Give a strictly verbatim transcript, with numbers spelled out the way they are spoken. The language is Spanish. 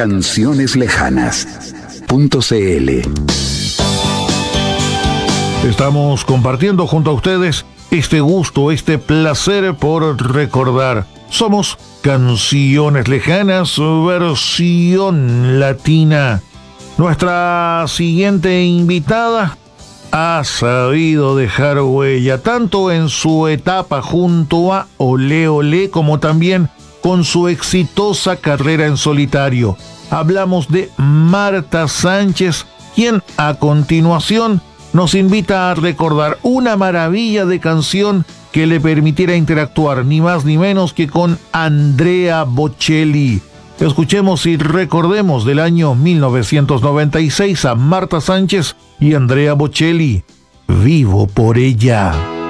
Canciones lejanas punto c l. Estamos compartiendo junto a ustedes este gusto, este placer por recordar. Somos Canciones Lejanas, versión latina. Nuestra siguiente invitada ha sabido dejar huella, tanto en su etapa junto a Olé Olé, como también con su exitosa carrera en solitario. Hablamos de Marta Sánchez, quien a continuación nos invita a recordar una maravilla de canción que le permitiera interactuar ni más ni menos que con Andrea Bocelli. Escuchemos y recordemos del año mil novecientos noventa y seis a Marta Sánchez y Andrea Bocelli, Vivo por ella.